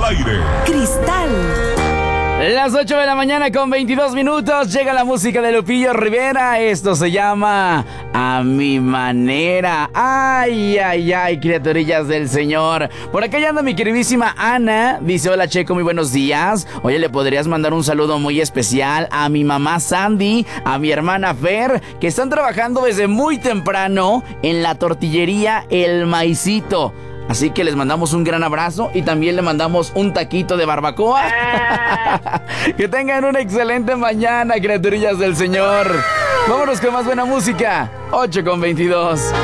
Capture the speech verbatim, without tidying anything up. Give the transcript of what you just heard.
al aire. Cristal. Las ocho de la mañana con veintidós minutos. Llega la música de Lupillo Rivera. Esto se llama A Mi Manera. Ay, ay, ay, criaturillas del Señor. Por acá ya anda mi queridísima Ana. Dice: hola Checo, muy buenos días. Oye, ¿le podrías mandar un saludo muy especial a mi mamá Sandy, a mi hermana Fer, que están trabajando desde muy temprano en la tortillería El Maicito? Así que les mandamos un gran abrazo y también le mandamos un taquito de barbacoa. Que tengan una excelente mañana, criaturillas del Señor. Vámonos con más buena música. ocho con veintidós.